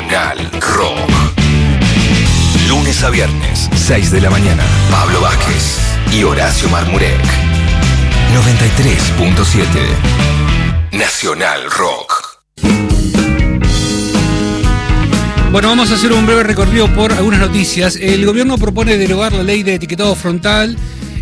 Nacional Rock. Lunes a viernes, 6 de la mañana. Pablo Vázquez y Horacio Marmurek. 93.7 Nacional Rock. Bueno, vamos a hacer un breve recorrido por algunas noticias. El gobierno propone derogar la ley de etiquetado frontal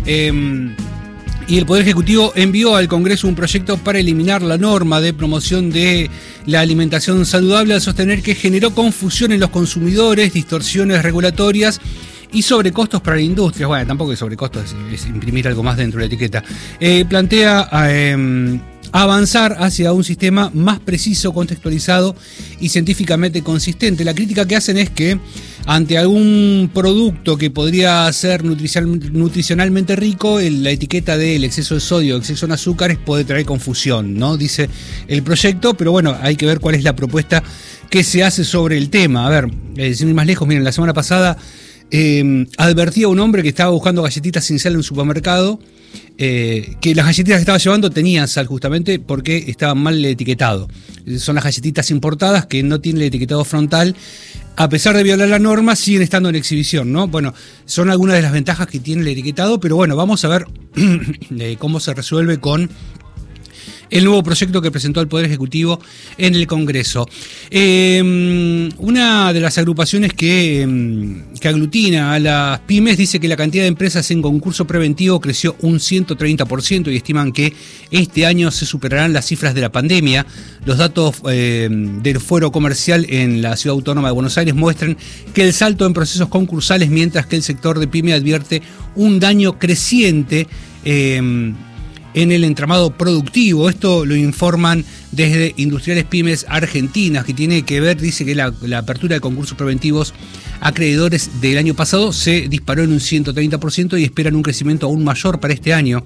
y el Poder Ejecutivo envió al Congreso un proyecto para eliminar la norma de promoción de la alimentación saludable, al sostener que generó confusión en los consumidores, distorsiones regulatorias y sobrecostos para la industria. Bueno, tampoco es sobrecostos, es imprimir algo más dentro de la etiqueta. Plantea avanzar hacia un sistema más preciso, contextualizado y científicamente consistente. La crítica que hacen es que ante algún producto que podría ser nutricionalmente rico, la etiqueta del exceso de sodio, exceso de azúcares puede traer confusión, ¿no? Dice el proyecto, pero bueno, hay que ver cuál es la propuesta que se hace sobre el tema. A ver, sin ir más lejos, miren, la semana pasada advertía a un hombre que estaba buscando galletitas sin sal en un supermercado, que las galletitas que estaba llevando tenían sal justamente porque estaban mal etiquetado. Son las galletitas importadas que no tienen el etiquetado frontal. A pesar de violar la norma, siguen estando en exhibición, ¿no? Bueno, son algunas de las ventajas que tiene el etiquetado, pero bueno, vamos a ver cómo se resuelve con el nuevo proyecto que presentó el Poder Ejecutivo en el Congreso. Una de las agrupaciones que aglutina a las pymes dice que la cantidad de empresas en concurso preventivo creció un 130% y estiman que este año se superarán las cifras de la pandemia. Los datos del fuero comercial en la Ciudad Autónoma de Buenos Aires muestran que el salto en procesos concursales, mientras que el sector de pyme advierte un daño creciente en el entramado productivo. Esto lo informan desde Industriales Pymes Argentinas, que tiene que ver, dice que la apertura de concursos preventivos a acreedores del año pasado se disparó en un 130% y esperan un crecimiento aún mayor para este año.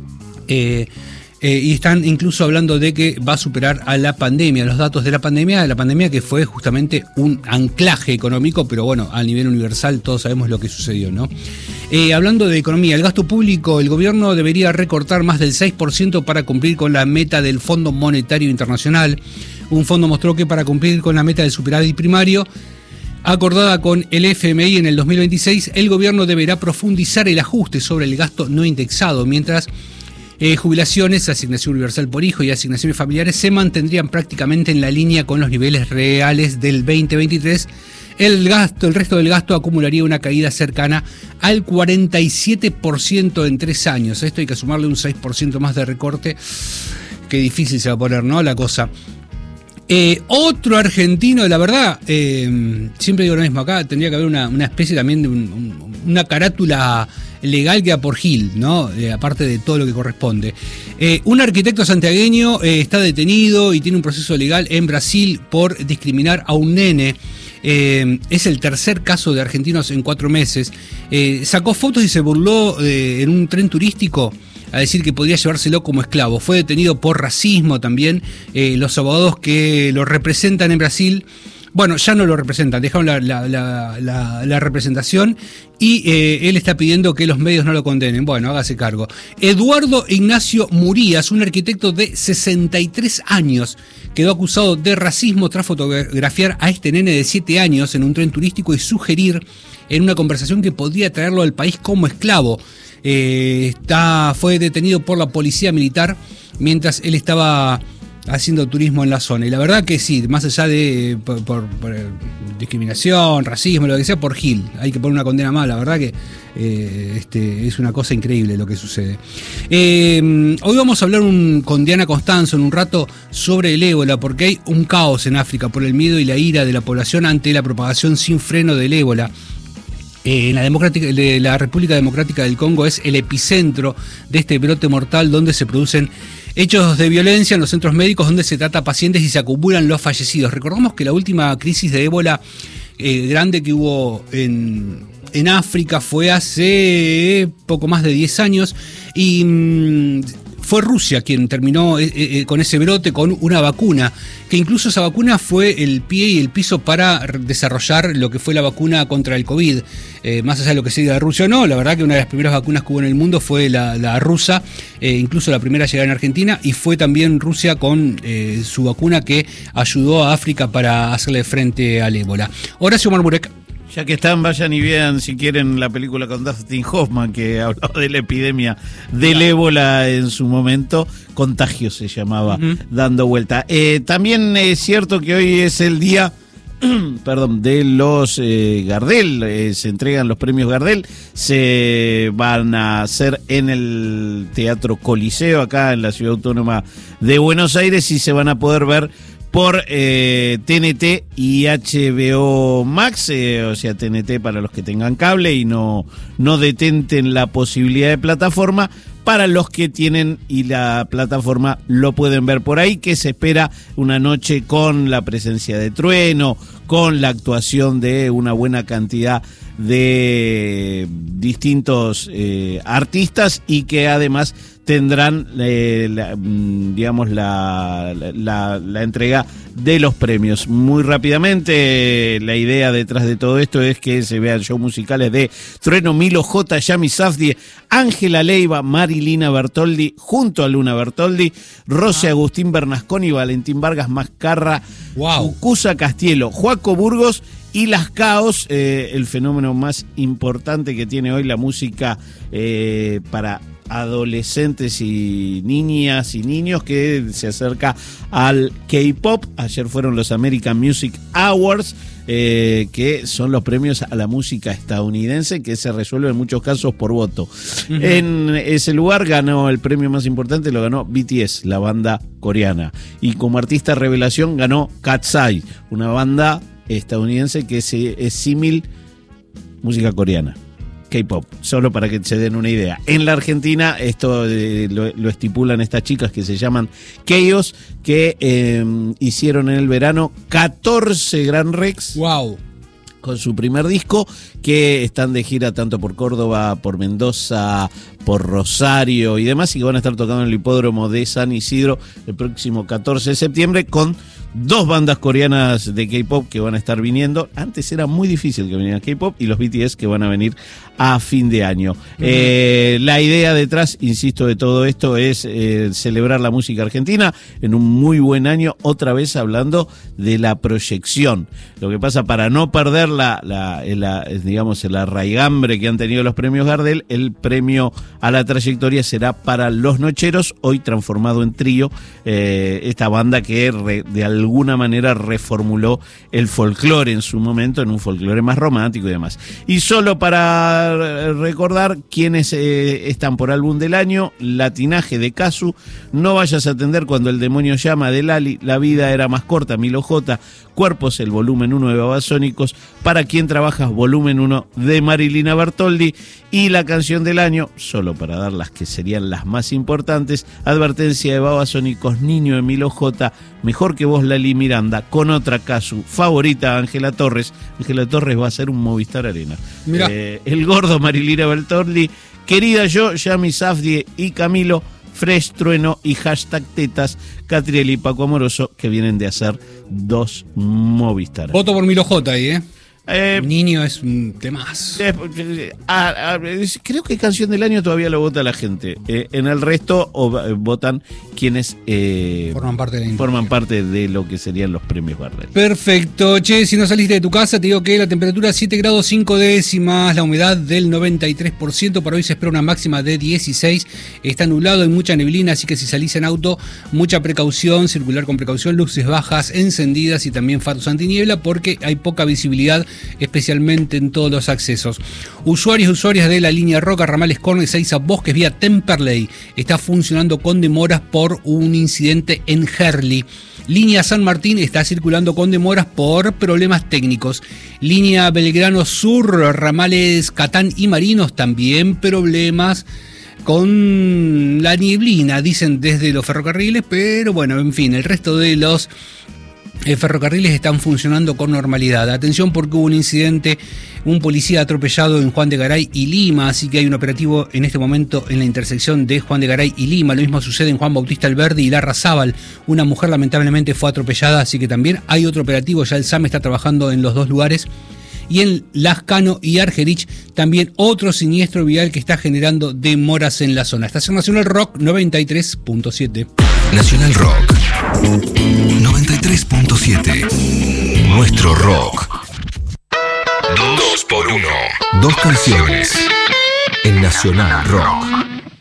Y están incluso hablando de que va a superar a la pandemia, los datos de la pandemia que fue justamente un anclaje económico, pero bueno, a nivel universal todos sabemos lo que sucedió, ¿no? Hablando de economía, el gasto público, el gobierno debería recortar más del 6% para cumplir con la meta del Fondo Monetario Internacional. Un fondo mostró que para cumplir con la meta del superávit primario acordada con el FMI en el 2026, el gobierno deberá profundizar el ajuste sobre el gasto no indexado, mientras jubilaciones, asignación universal por hijo y asignaciones familiares se mantendrían prácticamente en la línea con los niveles reales del 2023. El resto del gasto acumularía una caída cercana al 47% en 3 años. Esto hay que sumarle un 6% más de recorte. Qué difícil se va a poner, ¿no? La cosa. Otro argentino, la verdad, siempre digo lo mismo, acá tendría que haber una especie también de una carátula legal que da por Gil, ¿no? Aparte de todo lo que corresponde. Un arquitecto santiagueño está detenido y tiene un proceso legal en Brasil por discriminar a un nene. Es el tercer caso de argentinos en 4 meses. Sacó fotos y se burló en un tren turístico a decir que podría llevárselo como esclavo. Fue detenido por racismo también. Los abogados que lo representan en Brasil, bueno, ya no lo representan, dejaron la representación y él está pidiendo que los medios no lo condenen. Bueno, hágase cargo. Eduardo Ignacio Murías, un arquitecto de 63 años, quedó acusado de racismo tras fotografiar a este nene de 7 años en un tren turístico y sugerir en una conversación que podría traerlo al país como esclavo. Fue detenido por la policía militar mientras él estaba haciendo turismo en la zona. Y la verdad que sí, más allá de por discriminación, racismo, lo que sea, por Gil. Hay que poner una condena más, la verdad que es una cosa increíble lo que sucede. Hoy vamos a hablar con Diana Constanzo en un rato sobre el ébola, porque hay un caos en África por el miedo y la ira de la población ante la propagación sin freno del ébola. La República Democrática del Congo es el epicentro de este brote mortal, donde se producen hechos de violencia en los centros médicos, donde se trata a pacientes y se acumulan los fallecidos. Recordamos que la última crisis de ébola grande que hubo en África fue hace poco más de 10 años y fue Rusia quien terminó con ese brote, con una vacuna, que incluso esa vacuna fue el pie y el piso para desarrollar lo que fue la vacuna contra el COVID. Más allá de lo que se diga de Rusia o no, la verdad que una de las primeras vacunas que hubo en el mundo fue la rusa, incluso la primera llegada en Argentina, y fue también Rusia con su vacuna que ayudó a África para hacerle frente al ébola. Horacio Marmurek. Ya que están, vayan y vean si quieren la película con Dustin Hoffman, que hablaba de la epidemia del ébola en su momento. Contagio se llamaba, dando vuelta. También es cierto que hoy es el día de los Gardel. Se entregan los premios Gardel. Se van a hacer en el Teatro Coliseo, acá en la Ciudad Autónoma de Buenos Aires, y se van a poder ver por TNT y HBO Max, o sea, TNT para los que tengan cable y no detenten la posibilidad de plataforma. Para los que tienen y la plataforma lo pueden ver por ahí, que se espera una noche con la presencia de Trueno, con la actuación de una buena cantidad de distintos artistas, y que además tendrán la entrega de los premios. Muy rápidamente, la idea detrás de todo esto es que se vean shows musicales de Trueno, Milo J, Yami Safdie, Ángela Leiva, Marilina Bertoldi, junto a Luna Bertoldi, Rosy Agustín Bernasconi, Valentín Vargas Mascarra, Cucuza Castielo, Joaco Burgos y Las Caos, el fenómeno más importante que tiene hoy la música para adolescentes y niñas y niños, que se acerca al K-pop. Ayer fueron los American Music Awards, que son los premios a la música estadounidense, que se resuelven en muchos casos por voto. En ese lugar ganó el premio más importante, lo ganó BTS, la banda coreana, y como artista revelación ganó Katseye, una banda estadounidense que es símil música coreana, K-pop, solo para que se den una idea. En la Argentina esto lo estipulan estas chicas que se llaman Chaos, que hicieron en el verano 14 Gran Rex. ¡Wow! Con su primer disco, que están de gira tanto por Córdoba, por Mendoza, por Rosario y demás, y que van a estar tocando en el hipódromo de San Isidro el próximo 14 de septiembre con 2 bandas coreanas de K-pop que van a estar viniendo. Antes era muy difícil que vinieran K-pop, y los BTS que van a venir a fin de año. La idea detrás, insisto, de todo esto es celebrar la música argentina en un muy buen año, otra vez hablando de la proyección. Lo que pasa, para no perder el arraigambre que han tenido los premios Gardel, el premio a la trayectoria será para Los Nocheros, hoy transformado en trío, esta banda que de alguna manera reformuló el folclore en su momento en un folclore más romántico y demás. Y solo para recordar quiénes están por álbum del año: Latinaje de Casu, No vayas a atender cuando el demonio llama de Lali, La vida era más corta, Milo J, Cuerpos, el volumen 1 de Babasónicos, Para quien trabajas, volumen 1 de Marilina Bertoldi, y la canción del año, solo para dar las que serían las más importantes: Advertencia de Babasónicos, Niño de Milo J, Mejor que vos, Lali Miranda, Con otra Casu, favorita Ángela Torres. Ángela Torres va a ser un Movistar Arena. El Gordo, Marilina Bertoldi, Querida Yo, Yami Safdie y Camilo, Fresh, Trueno y Hashtag Tetas, Catriel y Paco Amoroso, que vienen de hacer 2 Movistar. Voto por Milo J ahí, Niño es un temazo. Creo que canción del año todavía lo vota la gente. En el resto votan quienes forman parte de lo que serían los premios Gardel. Perfecto. Che, si no saliste de tu casa, te digo que la temperatura 7 grados 5 décimas, la humedad del 93%. Para hoy se espera una máxima de 16. Está nublado, hay mucha neblina, así que si salís en auto, mucha precaución, circular con precaución, luces bajas encendidas y también faros antiniebla, porque hay poca visibilidad, especialmente en todos los accesos. Usuarios y usuarias de la línea Roca, ramales Cornes, Ezeiza, Bosques, vía Temperley, está funcionando con demoras por un incidente en Herli. Línea San Martín está circulando con demoras por problemas técnicos. Línea Belgrano Sur, ramales Catán y Marinos, también problemas con la nieblina, dicen desde los ferrocarriles, pero bueno, en fin, el resto de los ferrocarriles están funcionando con normalidad. Atención porque hubo un incidente, un policía atropellado en Juan de Garay y Lima, así que hay un operativo en este momento en la intersección de Juan de Garay y Lima. Lo mismo sucede en Juan Bautista Alberdi y Larrazábal. Una mujer lamentablemente fue atropellada, así que también hay otro operativo. Ya el SAM está trabajando en los dos lugares. Y en Lascano y Argerich también otro siniestro vial que está generando demoras en la zona. Estación Nacional Rock 93.7. Nacional Rock 93.7. Nuestro rock. 2 por 1. 2 canciones en Nacional Rock.